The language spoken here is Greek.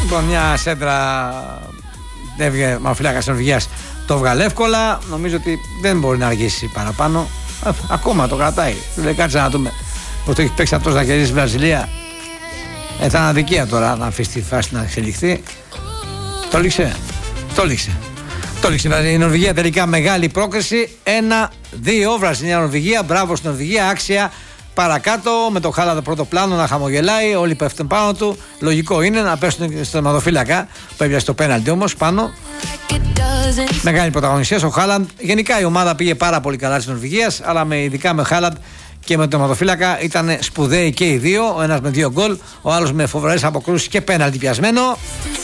Λοιπόν, μια σέντρα έβγαινε μαυροφύλακας της Νορβηγίας, το βγάλε εύκολα. Νομίζω ότι δεν μπορεί να αργήσει παραπάνω. Ακόμα το κρατάει. Λέει κάτσε να δούμε πως το έχει παίξει αυτός να κερδίσει η Βραζιλία. Θα είναι αδικία τώρα να αφήσει τη φάση να εξελιχθεί. Το λήξε. Η Νορβηγία τελικά μεγάλη πρόκριση. 1-2 Βραζιλία-Νορβηγία. Μπράβο στην Νορβηγία, άξια. Παρακάτω με το Χάλαντ πρώτο πλάνο να χαμογελάει. Όλοι πέφτουν πάνω του. Λογικό είναι να πέσουν στον τερματοφύλακα που έβιασε το πέναλτι όμως πάνω. Μεγάλη πρωταγωνιστία ο Χάλαντ. Γενικά η ομάδα πήγε πάρα πολύ καλά της Νορβηγίας, αλλά ειδικά με Χάλαντ και με τον τερματοφύλακα ήταν σπουδαίοι και οι δύο. Ο ένας με 2 γκολ, ο άλλος με φοβερές αποκρούσεις και πέναλτι πιασμένο.